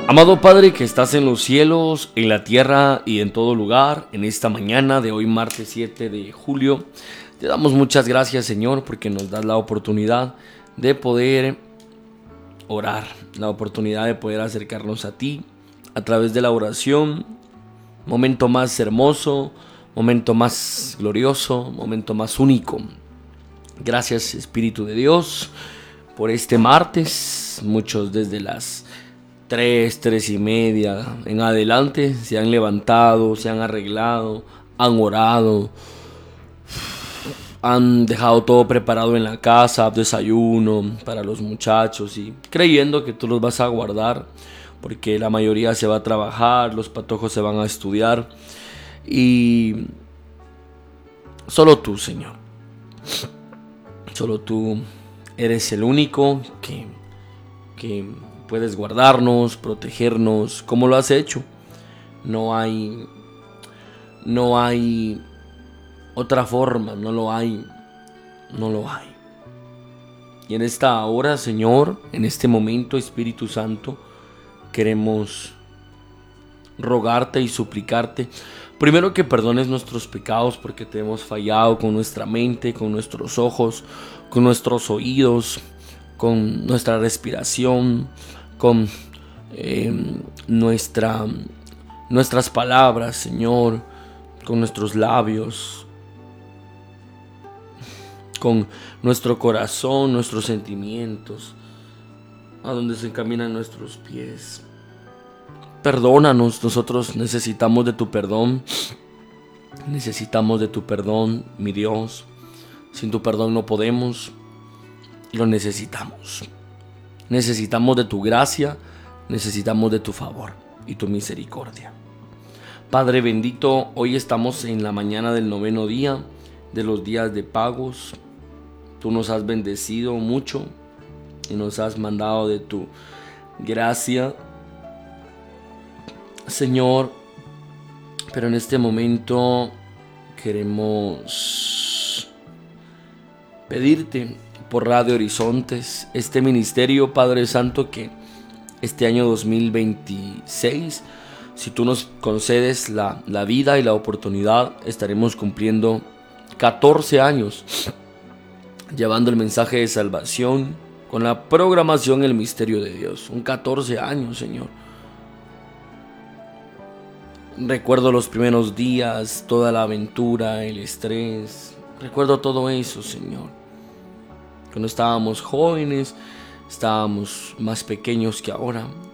Amado Padre que estás en los cielos, en la tierra y en todo lugar, en esta mañana de hoy martes 7 de julio, te damos muchas gracias, Señor, porque nos das la oportunidad de poder orar, la oportunidad de poder acercarnos a ti a través de la oración. Momento más hermoso, momento más glorioso, momento más único. Gracias, Espíritu de Dios, por este martes. Muchos desde las 3:30 en adelante se han levantado, se han arreglado, han orado, han dejado todo preparado en la casa, desayuno para los muchachos, y creyendo que tú los vas a guardar, porque la mayoría se va a trabajar, los patojos se van a estudiar, y solo tú, Señor, solo tú eres el único que puedes guardarnos, protegernos, como lo has hecho. No hay otra forma, no lo hay. Y en esta hora, Señor, en este momento, Espíritu Santo, queremos rogarte y suplicarte, primero, que perdones nuestros pecados, porque te hemos fallado con nuestra mente, con nuestros ojos, con nuestros oídos, con nuestra respiración, con nuestras palabras, Señor, con nuestros labios, con nuestro corazón, nuestros sentimientos, a donde se encaminan nuestros pies. Perdónanos, nosotros necesitamos de tu perdón. Necesitamos de tu perdón, mi Dios. Sin tu perdón no podemos, y lo necesitamos. Necesitamos de tu gracia, necesitamos de tu favor y tu misericordia. Padre bendito, hoy estamos en la mañana del 9º día de los días de pagos. Tú nos has bendecido mucho y nos has mandado de tu gracia, Señor. Pero en este momento queremos pedirte por Radio Horizontes, este ministerio, Padre Santo, que este año 2026, si tú nos concedes la vida y la oportunidad, estaremos cumpliendo 14 años llevando el mensaje de salvación con la programación El Misterio de Dios. Son 14 años, Señor. Recuerdo los primeros días, toda la aventura, el estrés. Recuerdo todo eso, Señor. Cuando estábamos jóvenes, estábamos más pequeños que ahora.